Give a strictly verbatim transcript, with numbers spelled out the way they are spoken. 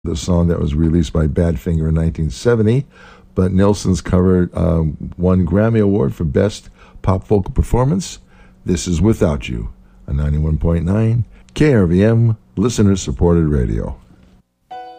the song that was released by Badfinger in nineteen seventy, but Nelson's cover um, won Grammy Award for Best Pop Vocal Performance. This is Without You on ninety-one point nine K R V M, listener-supported radio.